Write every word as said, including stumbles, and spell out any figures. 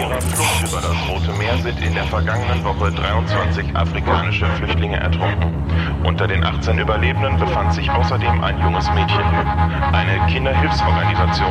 ihrer Flucht über das Rote Meer sind in der vergangenen Woche dreiundzwanzig afrikanische Flüchtlinge ertrunken. Unter den achtzehn Überlebenden befand sich außerdem ein junges Mädchen. Eine Kinderhilfsorganisation